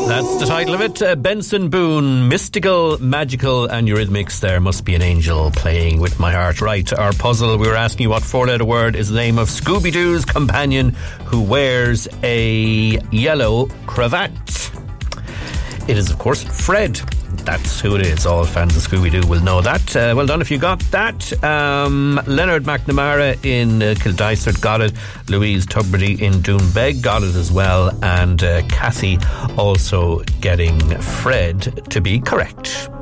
That's the title of it. Benson Boone, Mystical, Magical and Eurythmics. There must be an angel playing with my heart. Right, our puzzle, we were asking you what four-letter word is the name of Scooby-Doo's companion who wears a yellow cravat. It is, of course, Fred. That's who it is. All fans of Scooby-Doo will know that. Well done if you got that. Leonard McNamara in Kildysart got it. Louise Tubridy in Doonbeg got it as well. And Kathy also getting Fred to be correct.